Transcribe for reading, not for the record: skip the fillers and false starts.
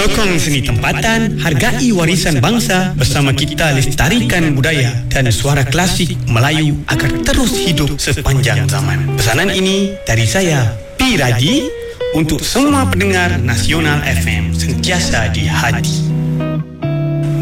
Sokong seni tempatan, hargai warisan bangsa. Bersama kita lestarikan budaya dan suara klasik Melayu agar terus hidup sepanjang zaman. Pesanan ini dari saya, P. Raji, untuk semua pendengar Nasional FM, sentiasa di hati.